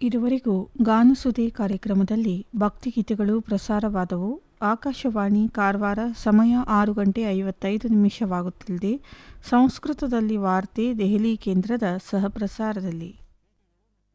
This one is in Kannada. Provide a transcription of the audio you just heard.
ಇದುವರೆಗೂ ಗಾನಸುದೆ ಕಾರ್ಯಕ್ರಮದಲ್ಲಿ ಭಕ್ತಿಗೀತೆಗಳು ಪ್ರಸಾರವಾದವು. ಆಕಾಶವಾಣಿ ಕಾರವಾರ. ಸಮಯ 6:55 ಸಂಸ್ಕೃತದಲ್ಲಿ ವಾರ್ತೆ ದೆಹಲಿ ಕೇಂದ್ರದ ಸಹಪ್ರಸಾರದಲ್ಲಿ.